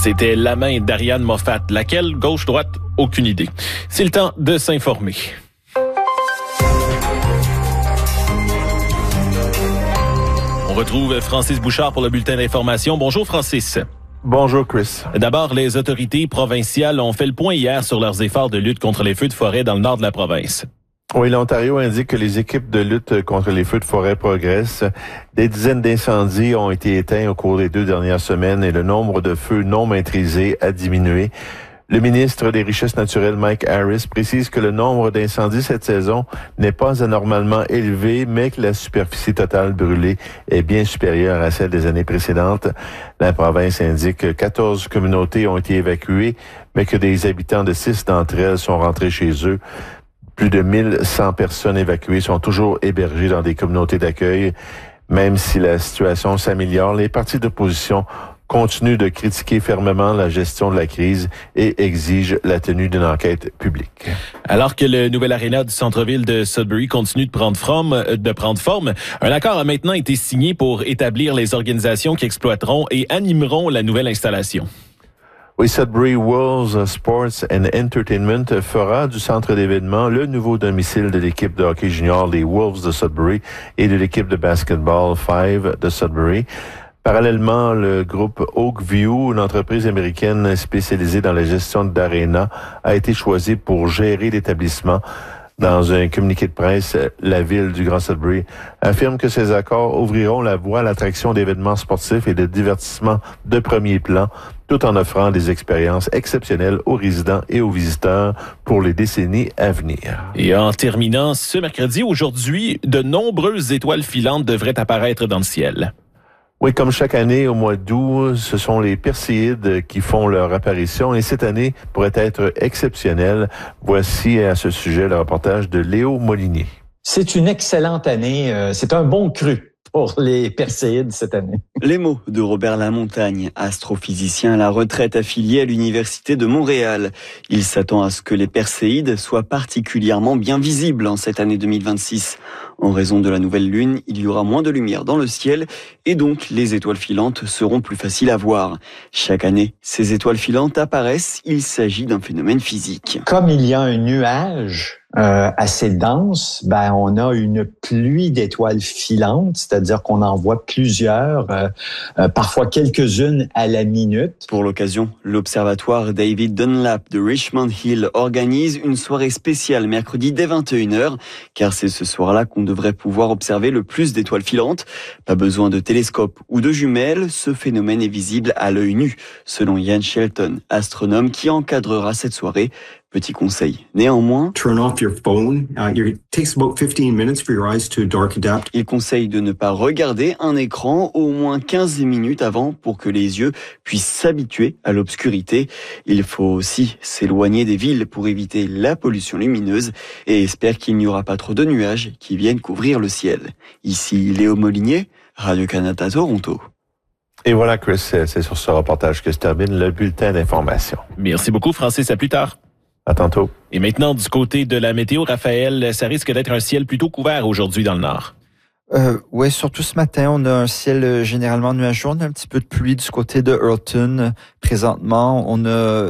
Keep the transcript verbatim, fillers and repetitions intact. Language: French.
C'était La main d'Ariane Moffat. Laquelle? Gauche-droite? Aucune idée. C'est le temps de s'informer. On retrouve Francis Bouchard pour le bulletin d'information. Bonjour Francis. Bonjour Chris. D'abord, les autorités provinciales ont fait le point hier sur leurs efforts de lutte contre les feux de forêt dans le nord de la province. Oui, l'Ontario indique que les équipes de lutte contre les feux de forêt progressent. Des dizaines d'incendies ont été éteints au cours des deux dernières semaines et le nombre de feux non maîtrisés a diminué. Le ministre des Richesses naturelles, Mike Harris, précise que le nombre d'incendies cette saison n'est pas anormalement élevé, mais que la superficie totale brûlée est bien supérieure à celle des années précédentes. La province indique que quatorze communautés ont été évacuées, mais que des habitants de six d'entre elles sont rentrés chez eux. Plus de mille cent personnes évacuées sont toujours hébergées dans des communautés d'accueil. Même si la situation s'améliore, les partis d'opposition continuent de critiquer fermement la gestion de la crise et exigent la tenue d'une enquête publique. Alors que le nouvel aréna du centre-ville de Sudbury continue de prendre forme, de prendre forme, un accord a maintenant été signé pour établir les organisations qui exploiteront et animeront la nouvelle installation. Oui, Sudbury Wolves Sports and Entertainment fera du centre d'événements le nouveau domicile de l'équipe de hockey junior des Wolves de Sudbury et de l'équipe de basketball Five de Sudbury. Parallèlement, le groupe Oakview, une entreprise américaine spécialisée dans la gestion d'arénas, a été choisi pour gérer l'établissement. Dans un communiqué de presse, la ville du Grand Sudbury affirme que ces accords ouvriront la voie à l'attraction d'événements sportifs et de divertissement de premier plan, tout en offrant des expériences exceptionnelles aux résidents et aux visiteurs pour les décennies à venir. Et en terminant, ce mercredi, aujourd'hui, de nombreuses étoiles filantes devraient apparaître dans le ciel. Oui, comme chaque année, au mois d'août, ce sont les Perséides qui font leur apparition et cette année pourrait être exceptionnelle. Voici à ce sujet le reportage de Léo Molinier. C'est une excellente année. C'est un bon cru pour les Perséides cette année. Les mots de Robert Lamontagne, astrophysicien à la retraite affilié à l'Université de Montréal. Il s'attend à ce que les Perséides soient particulièrement bien visibles en cette année deux mille vingt-six. En raison de la nouvelle lune, il y aura moins de lumière dans le ciel et donc les étoiles filantes seront plus faciles à voir. Chaque année, ces étoiles filantes apparaissent. Il s'agit d'un phénomène physique. Comme il y a un nuage Euh, assez dense, ben on a une pluie d'étoiles filantes, c'est-à-dire qu'on en voit plusieurs, euh, euh, parfois quelques-unes à la minute. Pour l'occasion, l'observatoire David Dunlap de Richmond Hill organise une soirée spéciale mercredi dès vingt et une heures, car c'est ce soir-là qu'on devrait pouvoir observer le plus d'étoiles filantes. Pas besoin de télescope ou de jumelles, ce phénomène est visible à l'œil nu, selon Ian Shelton, astronome qui encadrera cette soirée. Petit conseil. Néanmoins, turn off your phone. Uh, it takes about fifteen minutes for your eyes to dark adapt. Il conseille de ne pas regarder un écran au moins quinze minutes avant pour que les yeux puissent s'habituer à l'obscurité. Il faut aussi s'éloigner des villes pour éviter la pollution lumineuse et espère qu'il n'y aura pas trop de nuages qui viennent couvrir le ciel. Ici Léo Molinier, Radio-Canada Toronto. Et voilà Chris, c'est sur ce reportage que se termine le bulletin d'information. Merci beaucoup Francis, à plus tard. À tantôt. Et maintenant, du côté de la météo, Raphaël, ça risque d'être un ciel plutôt couvert aujourd'hui dans le nord. Euh, oui, surtout ce matin, on a un ciel généralement nuageux. On a un petit peu de pluie du côté de Hurlton. Présentement, on a